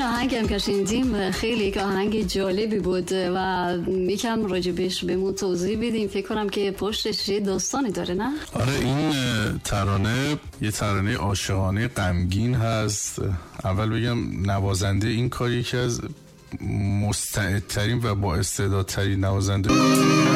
آهنگم که شنیدیم خیلی که آهنگ جالبی بود و یکم راجبش بهمون توضیح بدیم. فکر کنم که پشتش یه داستانی داره، نه؟ آره، این ترانه یه ترانه عاشقانه غمگین هست. اول بگم نوازنده این کار یکی از مستعدترین و با استعدادترین نوازنده